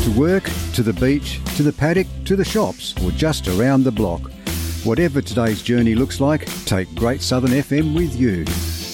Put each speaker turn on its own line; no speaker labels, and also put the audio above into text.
To work, to the beach, to the paddock, to the shops, or just around the block. Whatever today's journey looks like, take Great Southern FM with you.